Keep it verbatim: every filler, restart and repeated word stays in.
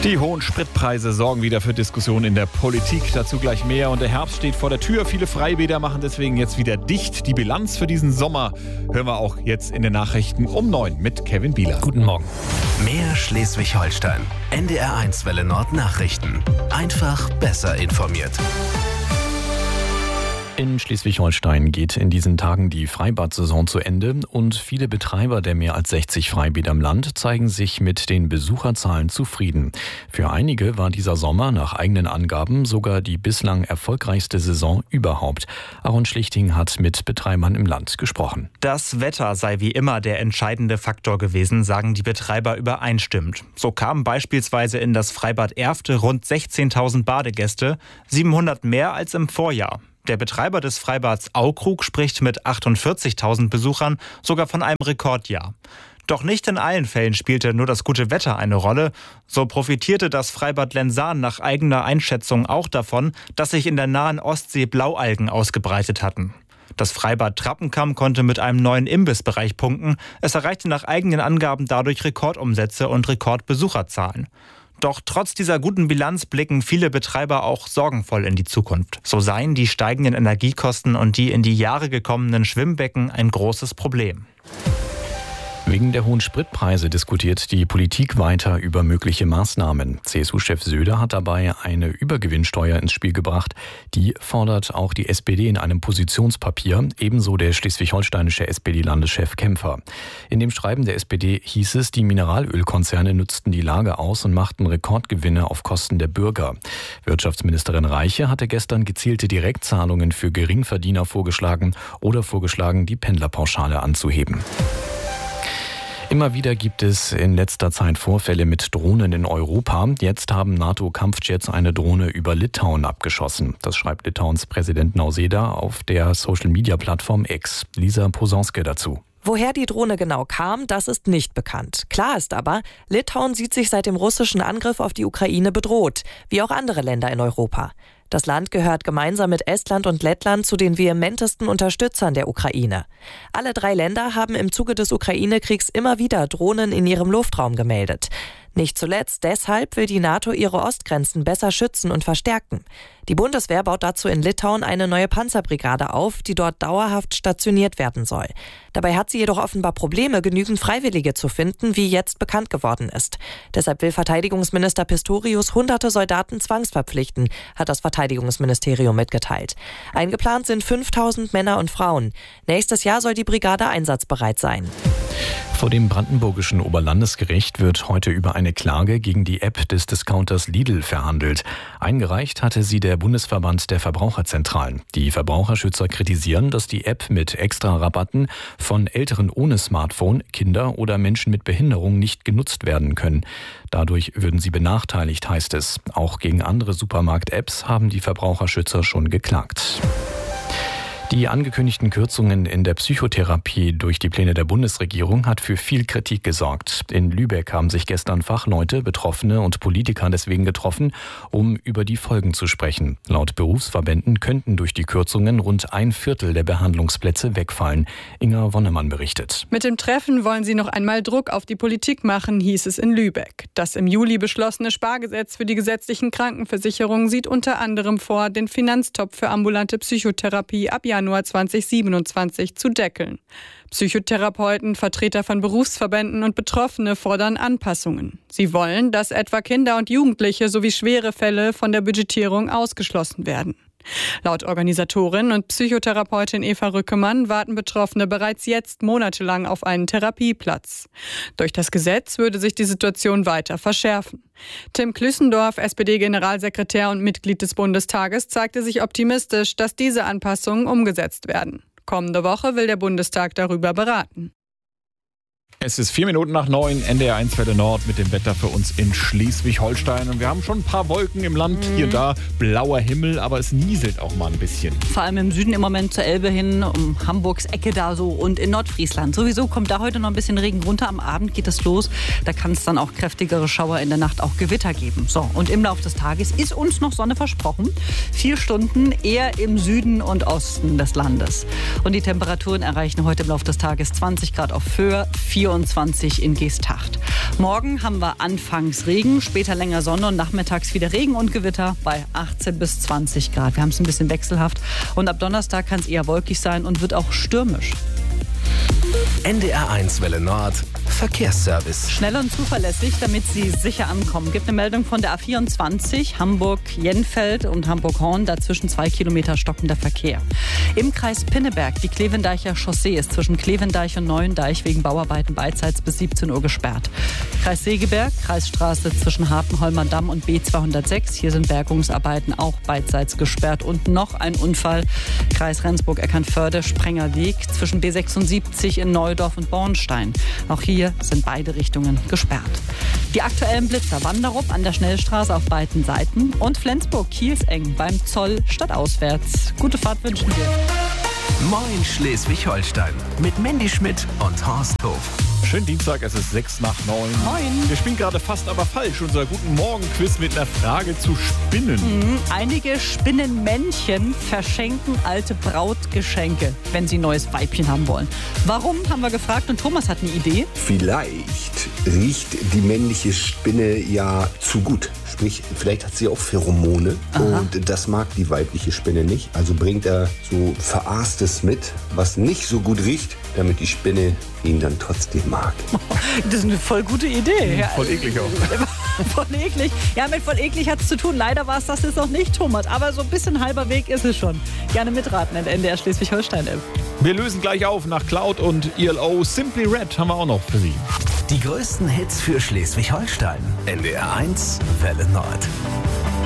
Die hohen Spritpreise sorgen wieder für Diskussionen in der Politik. Dazu gleich mehr. Und der Herbst steht vor der Tür. Viele Freibäder machen deswegen jetzt wieder dicht. Die Bilanz für diesen Sommer hören wir auch jetzt in den Nachrichten um neun mit Kevin Bieler. Guten Morgen. Mehr Schleswig-Holstein. N D R eins Welle Nord Nachrichten. Einfach besser informiert. In Schleswig-Holstein geht in diesen Tagen die Freibad-Saison zu Ende und viele Betreiber der mehr als sechzig Freibäder im Land zeigen sich mit den Besucherzahlen zufrieden. Für einige war dieser Sommer nach eigenen Angaben sogar die bislang erfolgreichste Saison überhaupt. Aaron Schlichting hat mit Betreibern im Land gesprochen. Das Wetter sei wie immer der entscheidende Faktor gewesen, sagen die Betreiber übereinstimmend. So kamen beispielsweise in das Freibad Erfte rund sechzehntausend Badegäste, siebenhundert mehr als im Vorjahr. Der Betreiber des Freibads Aukrug spricht mit achtundvierzigtausend Besuchern sogar von einem Rekordjahr. Doch nicht in allen Fällen spielte nur das gute Wetter eine Rolle. So profitierte das Freibad Lensahn nach eigener Einschätzung auch davon, dass sich in der nahen Ostsee Blaualgen ausgebreitet hatten. Das Freibad Trappenkamm konnte mit einem neuen Imbissbereich punkten. Es erreichte nach eigenen Angaben dadurch Rekordumsätze und Rekordbesucherzahlen. Doch trotz dieser guten Bilanz blicken viele Betreiber auch sorgenvoll in die Zukunft. So seien die steigenden Energiekosten und die in die Jahre gekommenen Schwimmbecken ein großes Problem. Wegen der hohen Spritpreise diskutiert die Politik weiter über mögliche Maßnahmen. C S U-Chef Söder hat dabei eine Übergewinnsteuer ins Spiel gebracht. Die fordert auch die S P D in einem Positionspapier, ebenso der schleswig-holsteinische S P D-Landeschef Kämpfer. In dem Schreiben der S P D hieß es, die Mineralölkonzerne nutzten die Lage aus und machten Rekordgewinne auf Kosten der Bürger. Wirtschaftsministerin Reiche hatte gestern gezielte Direktzahlungen für Geringverdiener vorgeschlagen oder vorgeschlagen, die Pendlerpauschale anzuheben. Immer wieder gibt es in letzter Zeit Vorfälle mit Drohnen in Europa. Jetzt haben NATO-Kampfjets eine Drohne über Litauen abgeschossen. Das schreibt Litauens Präsident Nausėda auf der Social-Media-Plattform X. Lisa Posonske dazu. Woher die Drohne genau kam, das ist nicht bekannt. Klar ist aber, Litauen sieht sich seit dem russischen Angriff auf die Ukraine bedroht, wie auch andere Länder in Europa. Das Land gehört gemeinsam mit Estland und Lettland zu den vehementesten Unterstützern der Ukraine. Alle drei Länder haben im Zuge des Ukraine-Kriegs immer wieder Drohnen in ihrem Luftraum gemeldet. Nicht zuletzt deshalb will die NATO ihre Ostgrenzen besser schützen und verstärken. Die Bundeswehr baut dazu in Litauen eine neue Panzerbrigade auf, die dort dauerhaft stationiert werden soll. Dabei hat sie jedoch offenbar Probleme, genügend Freiwillige zu finden, wie jetzt bekannt geworden ist. Deshalb will Verteidigungsminister Pistorius hunderte Soldaten zwangsverpflichten, hat das Verteidigungsministerium mitgeteilt. Eingeplant sind fünftausend Männer und Frauen. Nächstes Jahr soll die Brigade einsatzbereit sein. Vor dem brandenburgischen Oberlandesgericht wird heute über eine Klage gegen die App des Discounters Lidl verhandelt. Eingereicht hatte sie der Bundesverband der Verbraucherzentralen. Die Verbraucherschützer kritisieren, dass die App mit Extra-Rabatten von Älteren ohne Smartphone, Kinder oder Menschen mit Behinderung nicht genutzt werden können. Dadurch würden sie benachteiligt, heißt es. Auch gegen andere Supermarkt-Apps haben die Verbraucherschützer schon geklagt. Die angekündigten Kürzungen in der Psychotherapie durch die Pläne der Bundesregierung hat für viel Kritik gesorgt. In Lübeck haben sich gestern Fachleute, Betroffene und Politiker deswegen getroffen, um über die Folgen zu sprechen. Laut Berufsverbänden könnten durch die Kürzungen rund ein Viertel der Behandlungsplätze wegfallen. Inga Wonnemann berichtet. Mit dem Treffen wollen sie noch einmal Druck auf die Politik machen, hieß es in Lübeck. Das im Juli beschlossene Spargesetz für die gesetzlichen Krankenversicherungen sieht unter anderem vor, den Finanztopf für ambulante Psychotherapie ab Januar zweitausendsiebenundzwanzig zu deckeln. Psychotherapeuten, Vertreter von Berufsverbänden und Betroffene fordern Anpassungen. Sie wollen, dass etwa Kinder und Jugendliche sowie schwere Fälle von der Budgetierung ausgeschlossen werden. Laut Organisatorin und Psychotherapeutin Eva Rückemann warten Betroffene bereits jetzt monatelang auf einen Therapieplatz. Durch das Gesetz würde sich die Situation weiter verschärfen. Tim Klüssendorf, S P D-Generalsekretär und Mitglied des Bundestages, zeigte sich optimistisch, dass diese Anpassungen umgesetzt werden. Kommende Woche will der Bundestag darüber beraten. Es ist vier Minuten nach neun, N D R eins Welle Nord mit dem Wetter für uns in Schleswig-Holstein. Und wir haben schon ein paar Wolken im Land, hier und da blauer Himmel, aber es nieselt auch mal ein bisschen. Vor allem im Süden im Moment zur Elbe hin, um Hamburgs Ecke da so und in Nordfriesland. Sowieso kommt da heute noch ein bisschen Regen runter. Am Abend geht es los. Da kann es dann auch kräftigere Schauer, in der Nacht auch Gewitter geben. So, und im Laufe des Tages ist uns noch Sonne versprochen. Vier Stunden eher im Süden und Osten des Landes. Und die Temperaturen erreichen heute im Laufe des Tages zwanzig Grad auf Föhr, vierundzwanzig in Geesthacht. Morgen haben wir anfangs Regen, später länger Sonne und nachmittags wieder Regen und Gewitter bei achtzehn bis zwanzig Grad. Wir haben es ein bisschen wechselhaft und ab Donnerstag kann es eher wolkig sein und wird auch stürmisch. N D R eins Welle Nord, Verkehrsservice. Schnell und zuverlässig, damit Sie sicher ankommen. Gibt eine Meldung von der A vierundzwanzig, Hamburg-Jenfeld und Hamburg-Horn, dazwischen zwei Kilometer stockender Verkehr. Im Kreis Pinneberg, die Klevendeicher Chaussee ist zwischen Klevendeich und Neuendeich wegen Bauarbeiten beidseits bis siebzehn Uhr gesperrt. Kreis Segeberg, Kreisstraße zwischen Hartenholmer Damm und B zweihundertsechs, hier sind Bergungsarbeiten auch beidseits gesperrt. Und noch ein Unfall, Kreis Rendsburg-Eckernförde, Sprenger Weg zwischen B sechsundsiebzig in Neudorf und Bornstein. Auch hier sind beide Richtungen gesperrt. Die aktuellen Blitzer: Wanderup an der Schnellstraße auf beiden Seiten und Flensburg-Kielseng beim Zoll stadtauswärts. Gute Fahrt wünschen wir. Moin Schleswig-Holstein mit Mandy Schmidt und Horst Hof. Schönen Dienstag, es ist sechs nach neun. Moin. Wir spielen gerade fast aber falsch. Unser Guten Morgen-Quiz mit einer Frage zu Spinnen. Mhm. Einige Spinnenmännchen verschenken alte Brautgeschenke, wenn sie ein neues Weibchen haben wollen. Warum, haben wir gefragt, und Thomas hat eine Idee. Vielleicht riecht die männliche Spinne ja zu gut. Sprich, vielleicht hat sie auch Pheromone. Aha. Und das mag die weibliche Spinne nicht. Also bringt er so Verarstes mit, was nicht so gut riecht, damit die Spinne ihn dann trotzdem mag. Das ist eine voll gute Idee. Ja, voll eklig auch. Voll eklig. Ja, mit voll eklig hat es zu tun. Leider war es das jetzt noch nicht, Thomas. Aber so ein bisschen halber Weg ist es schon. Gerne mitraten in N D R Schleswig-Holstein-App. Wir lösen gleich auf nach Cloud und E L O. Simply Red haben wir auch noch für Sie. Die größten Hits für Schleswig-Holstein. N D R eins Welle Nord.